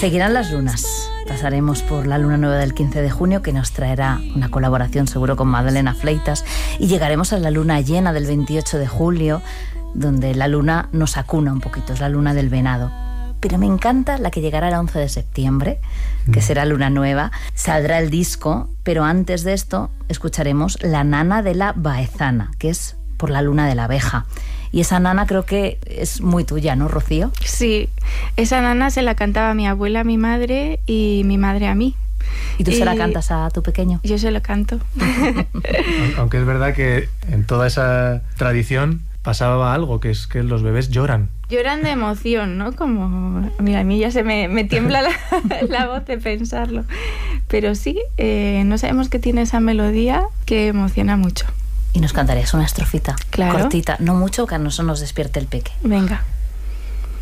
Seguirán las lunas. Pasaremos por la luna nueva del 15 de junio, que nos traerá una colaboración seguro con Madalena Fleitas, y llegaremos a la luna llena del 28 de julio, donde la luna nos acuna un poquito, es la luna del venado. Pero me encanta la que llegará el 11 de septiembre, que será luna nueva. Saldrá el disco, pero antes de esto escucharemos La nana de la Baezana, que es por la luna de la abeja. Y esa nana creo que es muy tuya, ¿no, Rocío? Sí, esa nana se la cantaba mi abuela a mi madre y mi madre a mí. ¿Y tú se la cantas a tu pequeño? Yo se lo canto. Aunque es verdad que en toda esa tradición pasaba algo, que es que los bebés lloran. Lloran de emoción, ¿no? Como, mira, a mí ya se me tiembla la voz de pensarlo. Pero sí, no sabemos qué tiene esa melodía que emociona mucho. Y nos cantarías una estrofita, claro, cortita, no mucho, que a nosotros nos despierte el peque. Venga.